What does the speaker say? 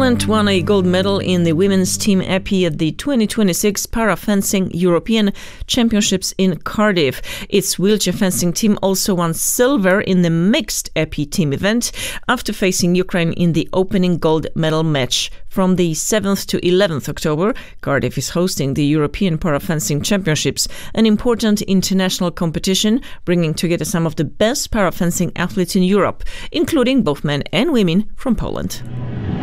Poland won a gold medal in the women's team épée at the 2026 Para-Fencing European Championships in Cardiff. Its wheelchair fencing team also won silver in the mixed épée team event after facing Ukraine in the opening gold medal match. From the 7th to 11th October, Cardiff is hosting the European Para-Fencing Championships, an important international competition bringing together some of the best para-fencing athletes in Europe, including both men and women from Poland.